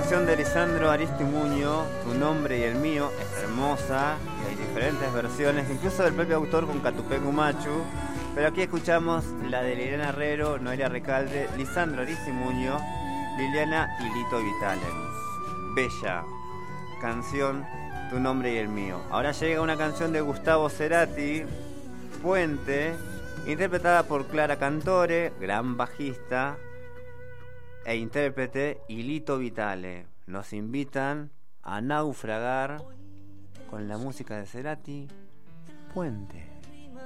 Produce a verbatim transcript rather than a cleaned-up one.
canción de Lisandro Aristimuño, Tu nombre y el mío, es hermosa y hay diferentes versiones, incluso del propio autor con Catupecu Machu. Pero aquí escuchamos la de Liliana Herrero, Noelia Recalde, Lisandro Aristimuño, Liliana y Lito Vitale. Bella canción, Tu nombre y el mío. Ahora llega una canción de Gustavo Cerati, Puente, interpretada por Clara Cantore, gran bajista e intérprete, y Lito Vitale. Nos invitan a naufragar con la música de Cerati, Puente.